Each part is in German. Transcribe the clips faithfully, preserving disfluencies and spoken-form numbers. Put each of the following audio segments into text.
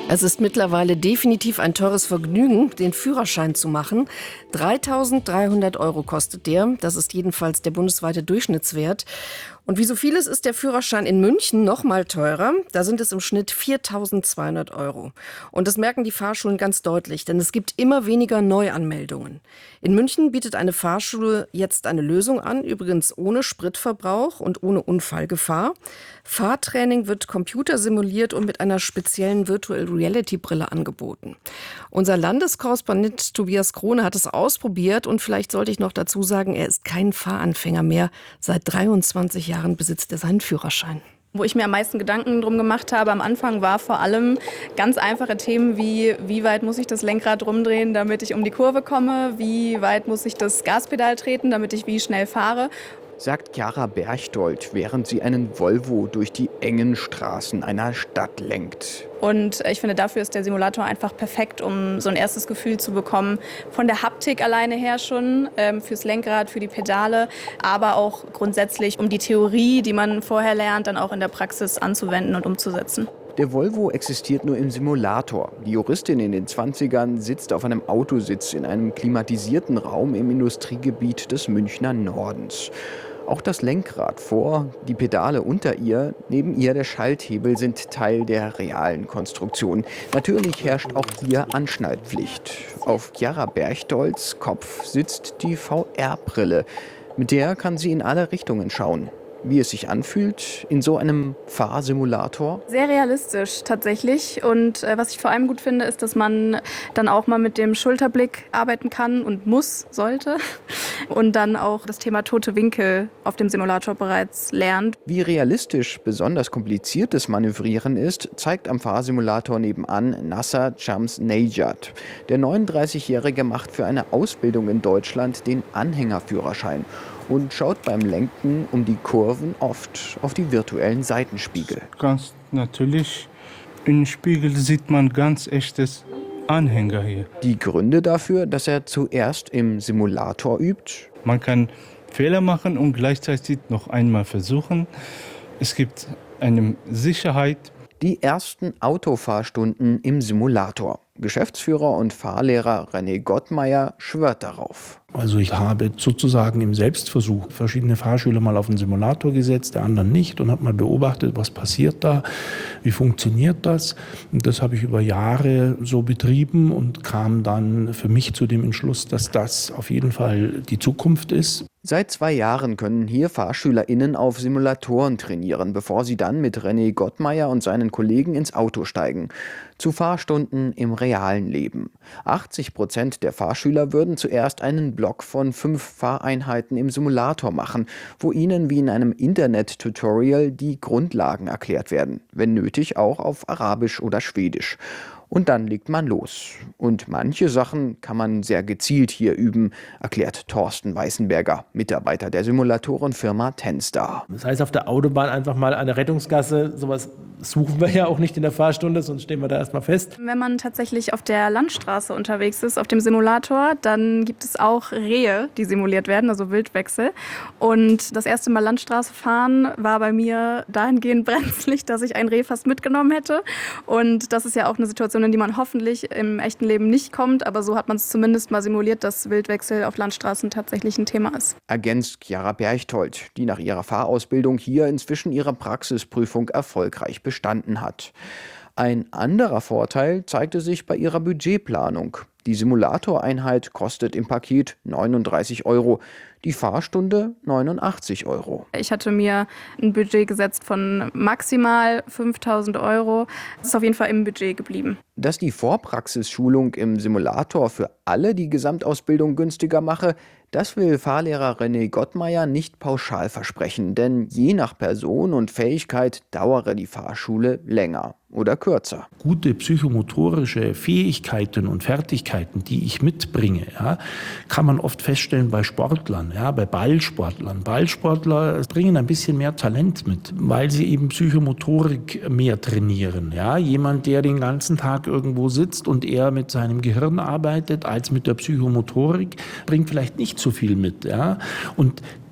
Es ist mittlerweile definitiv ein teures Vergnügen, den Führerschein zu machen. dreitausenddreihundert Euro kostet der. Das ist jedenfalls der bundesweite Durchschnittswert. Und wie so vieles ist der Führerschein in München noch mal teurer. Da sind es im Schnitt viertausendzweihundert Euro. Und das merken die Fahrschulen ganz deutlich, denn es gibt immer weniger Neuanmeldungen. In München bietet eine Fahrschule jetzt eine Lösung an, übrigens ohne Spritverbrauch und ohne Unfallgefahr. Fahrtraining wird computersimuliert und mit einer speziellen Virtual Reality Brille angeboten. Unser Landeskorrespondent Tobias Krone hat es ausprobiert und vielleicht sollte ich noch dazu sagen, er ist kein Fahranfänger mehr. Seit dreiundzwanzig Jahren besitzt er seinen Führerschein. Wo ich mir am meisten Gedanken drum gemacht habe am Anfang, war vor allem ganz einfache Themen wie, wie weit muss ich das Lenkrad rumdrehen, damit ich um die Kurve komme, wie weit muss ich das Gaspedal treten, damit ich wie schnell fahre. Sagt Chiara Berchtold, während sie einen Volvo durch die engen Straßen einer Stadt lenkt. Und ich finde, dafür ist der Simulator einfach perfekt, um so ein erstes Gefühl zu bekommen. Von der Haptik alleine her schon, ähm, fürs Lenkrad, für die Pedale, aber auch grundsätzlich, um die Theorie, die man vorher lernt, dann auch in der Praxis anzuwenden und umzusetzen. Der Volvo existiert nur im Simulator. Die Juristin in den zwanzigern sitzt auf einem Autositz in einem klimatisierten Raum im Industriegebiet des Münchner Nordens. Auch das Lenkrad vor, die Pedale unter ihr, neben ihr der Schalthebel sind Teil der realen Konstruktion. Natürlich herrscht auch hier Anschnallpflicht. Auf Chiara Berchtolds Kopf sitzt die V R-Brille. Mit der kann sie in alle Richtungen schauen. Wie es sich anfühlt in so einem Fahrsimulator? Sehr realistisch tatsächlich. Und äh, was ich vor allem gut finde, ist, dass man dann auch mal mit dem Schulterblick arbeiten kann und muss, sollte. Und dann auch das Thema tote Winkel auf dem Simulator bereits lernt. Wie realistisch besonders kompliziertes Manövrieren ist, zeigt am Fahrsimulator nebenan Nasser Chams Nejad. Der neununddreißigjährige macht für eine Ausbildung in Deutschland den Anhängerführerschein und schaut beim Lenken um die Kurven oft auf die virtuellen Seitenspiegel. Ganz natürlich, im Spiegel sieht man ganz echtes Anhänger hier. Die Gründe dafür, dass er zuerst im Simulator übt? Man kann Fehler machen und gleichzeitig noch einmal versuchen. Es gibt eine Sicherheit. Die ersten Autofahrstunden im Simulator. Geschäftsführer und Fahrlehrer René Gottmeier schwört darauf. Also ich habe sozusagen im Selbstversuch verschiedene Fahrschüler mal auf den Simulator gesetzt, der anderen nicht, und habe mal beobachtet, was passiert da, wie funktioniert das. Und das habe ich über Jahre so betrieben und kam dann für mich zu dem Entschluss, dass das auf jeden Fall die Zukunft ist. Seit zwei Jahren können hier FahrschülerInnen auf Simulatoren trainieren, bevor sie dann mit René Gottmeier und seinen Kollegen ins Auto steigen. Zu Fahrstunden im realen Leben. achtzig Prozent der Fahrschüler würden zuerst einen Block von fünf Fahreinheiten im Simulator machen, wo ihnen wie in einem Internet-Tutorial die Grundlagen erklärt werden, wenn nötig auch auf Arabisch oder Schwedisch. Und dann legt man los. Und manche Sachen kann man sehr gezielt hier üben, erklärt Thorsten Weißenberger, Mitarbeiter der Simulatorenfirma Tenstar. Das heißt, auf der Autobahn einfach mal eine Rettungsgasse, sowas suchen wir ja auch nicht in der Fahrstunde, sonst stehen wir da erstmal fest. Wenn man tatsächlich auf der Landstraße unterwegs ist, auf dem Simulator, dann gibt es auch Rehe, die simuliert werden, also Wildwechsel. Und das erste Mal Landstraße fahren war bei mir dahingehend brenzlig, dass ich ein Reh fast mitgenommen hätte. Und das ist ja auch eine Situation, in die man hoffentlich im echten Leben nicht kommt. Aber so hat man es zumindest mal simuliert, dass Wildwechsel auf Landstraßen tatsächlich ein Thema ist. Ergänzt Chiara Berchtold, die nach ihrer Fahrausbildung hier inzwischen ihre Praxisprüfung erfolgreich bestanden hat. Ein anderer Vorteil zeigte sich bei ihrer Budgetplanung. Die Simulatoreinheit kostet im Paket neununddreißig Euro, die Fahrstunde neunundachtzig Euro. Ich hatte mir ein Budget gesetzt von maximal fünftausend Euro. Das ist auf jeden Fall im Budget geblieben. Dass die Vorpraxisschulung im Simulator für alle die Gesamtausbildung günstiger mache, das will Fahrlehrer René Gottmeier nicht pauschal versprechen, denn je nach Person und Fähigkeit dauere die Fahrschule länger oder kürzer. Gute psychomotorische Fähigkeiten und Fertigkeiten, die ich mitbringe, ja, kann man oft feststellen bei Sportlern, ja, bei Ballsportlern. Ballsportler bringen ein bisschen mehr Talent mit, weil sie eben Psychomotorik mehr trainieren. Ja. Jemand, der den ganzen Tag irgendwo sitzt und eher mit seinem Gehirn arbeitet als mit der Psychomotorik, bringt vielleicht nicht so viel mit. Ja. Und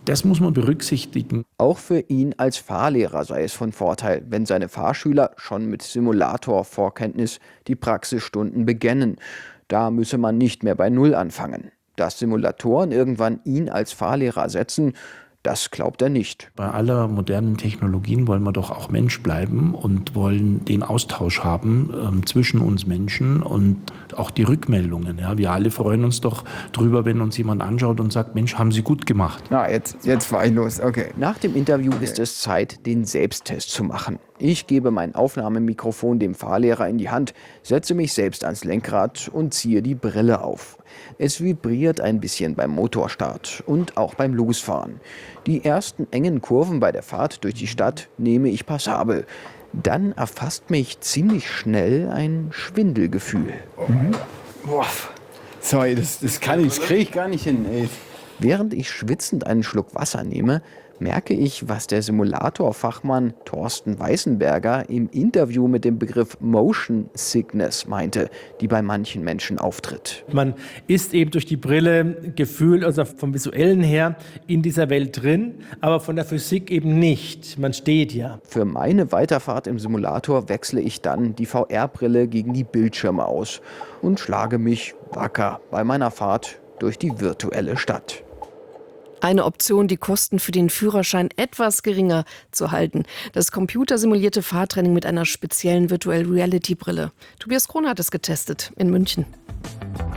Das muss man berücksichtigen. Auch für ihn als Fahrlehrer sei es von Vorteil, wenn seine Fahrschüler schon mit Simulatorvorkenntnis die Praxisstunden beginnen. Da müsse man nicht mehr bei Null anfangen. Dass Simulatoren irgendwann ihn als Fahrlehrer ersetzen, das glaubt er nicht. Bei aller modernen Technologien wollen wir doch auch Mensch bleiben und wollen den Austausch haben ähm, zwischen uns Menschen und auch die Rückmeldungen. Ja, wir alle freuen uns doch drüber, wenn uns jemand anschaut und sagt, Mensch, haben Sie gut gemacht. Na, jetzt, jetzt war ich los, okay. Nach dem Interview ist es Zeit, den Selbsttest zu machen. Ich gebe mein Aufnahmemikrofon dem Fahrlehrer in die Hand, setze mich selbst ans Lenkrad und ziehe die Brille auf. Es vibriert ein bisschen beim Motorstart und auch beim Losfahren. Die ersten engen Kurven bei der Fahrt durch die Stadt nehme ich passabel. Dann erfasst mich ziemlich schnell ein Schwindelgefühl. Mhm. Boah. Sorry, das, das kann ich, das kriege ich gar nicht hin, ey. Während ich schwitzend einen Schluck Wasser nehme, merke ich, was der Simulatorfachmann Thorsten Weißenberger im Interview mit dem Begriff Motion Sickness meinte, die bei manchen Menschen auftritt. Man ist eben durch die Brille gefühlt, also vom Visuellen her, in dieser Welt drin, aber von der Physik eben nicht. Man steht ja. Für meine Weiterfahrt im Simulator wechsle ich dann die V R-Brille gegen die Bildschirme aus und schlage mich wacker bei meiner Fahrt durch die virtuelle Stadt. Eine Option, die Kosten für den Führerschein etwas geringer zu halten. Das computersimulierte Fahrtraining mit einer speziellen Virtual Reality Brille. Tobias Krohn hat es getestet in München.